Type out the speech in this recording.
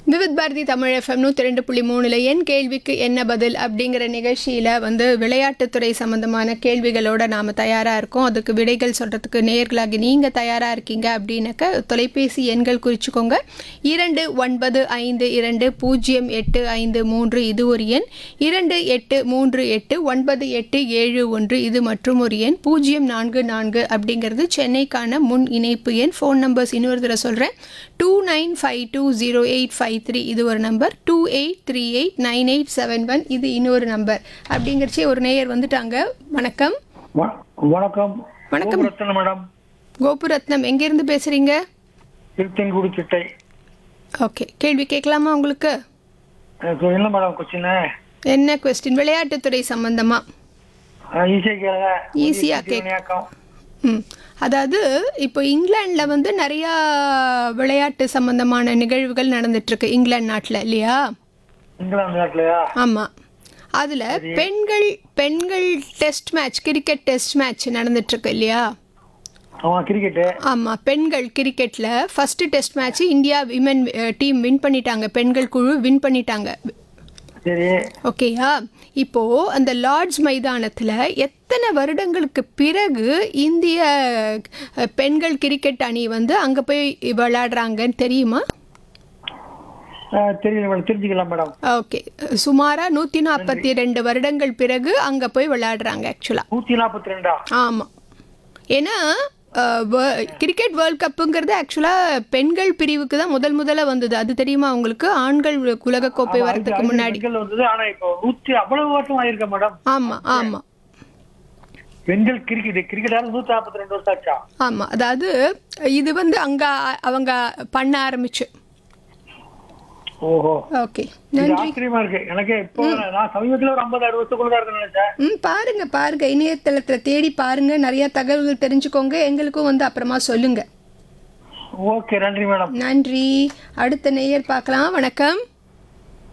Vividh Bharathi Tamil FM 102.3 என் கேள்விக்கு என்ன பதில் அப்படிங்கிற நிகழ்ச்சியில் விளையாட்டுத்துறை சம்மந்தமான கேள்விகளோட நாம் தயாராக இருக்கோம். அதுக்கு விடைகள் சொல்கிறதுக்கு நேர்களாகி நீங்கள் தயாராக இருக்கீங்க அப்படின்னாக்க தொலைபேசி எண்கள் குறிச்சிக்கோங்க. 29520853 இது ஒரு எண், 28389871 இது மற்றும் ஒரு எண், 044 அப்படிங்கிறது சென்னைக்கான முன் இணைப்பு எண். ஃபோன் நம்பர்ஸ் இன்னொரு தடவை சொல்கிறேன். 29520853 இது ஒரு நம்பர், 28389871 இது இன்னொரு நம்பர். அப்படிங்கிறச்சே ஒரு நேயர் வந்துட்டாங்க. வணக்கம். வணக்கம். வணக்கம் மேடம். கோபுரத்னம், எங்கேருந்து பேசுகிறீங்க? திருத்தென்குடி சிட்டை. ஓகே, கேள்வி கேட்கலாமா உங்களுக்கு? என்ன மேடம் கொஸ்டின்? என்ன கொஸ்டின்? விளையாட்டுத்துறை சம்பந்தமா. ஈஸியாக கேட்க. அதாவது இப்போ இங்கிலாண்டில் நிறையா விளையாட்டு சம்பந்தமான நிகழ்வுகள் நடந்துட்டுருக்கு இங்கிலாந்து நாட்டில் இல்லையா? இங்கிலாந்து நாட்டிலையா? ஆமாம். அதில் பெண்கள் test match, cricket test match நடந்துட்டுருக்கு இல்லையா? கிரிக்கெட்டு. ஆமாம், பெண்கள் கிரிக்கெட்டில் first test match India women team win பண்ணிட்டாங்க, பெண்கள் குழு வின் பண்ணிட்டாங்க. சரி, ஓகேயா? இப்போது அந்த லார்ட்ஸ் மைதானத்தில் எத்தனை வருடங்களுக்கு பிறகு இந்திய பெண்கள் கிரிக்கெட் அணி அங்கே போய் விளையாடுறாங்கன்னு தெரியுமா? தெரியல, தெரிஞ்சுக்கலாம் மேடம். ஓகே, சுமாராக 142 வருடங்கள் பிறகு அங்கே போய் விளையாடுறாங்க. ஆக்சுவலாக 142. ஆமாம். ஏன்னா கிரிக்கெட் வேர்ல்ட் கப்புங்கிறது ஆக்சுவலாக பெண்கள் பிரிவுக்கு தான் முதல்ல வந்தது. அது தெரியுமா உங்களுக்கு? ஆண்கள் உலகக்கோப்பை வரதுக்கு முன்னாடி. அவ்வளவு வருஷம் ஆயிருக்க மேடம். ஆமாம் ஆமாம். பெண்கள் கிரிக்கெட் 142 வருஷம் ஆச்சா? ஆமாம், அதாவது இது அங்கே அவங்க பண்ண ஆரம்பிச்சு. ஓஹோ, ஓகே, நன்றி. ஆச்சரியமா இருக்கு எனக்கு. இப்போ நான் சமீபத்தில் ஒரு 50-60 வருஷத்துக்குள்ள தான் இருக்குன்னு நினைச்சேன். பாருங்க இணையதளத்தில் தேடி பாருங்க, நிறைய தகவல்கள் தெரிஞ்சுக்கோங்க. எங்களுக்கும் அப்புறமா சொல்லுங்க. ஓகே, நன்றி மேடம். நன்றி. அடுத்த நேயர் பார்க்கலாம். வணக்கம்.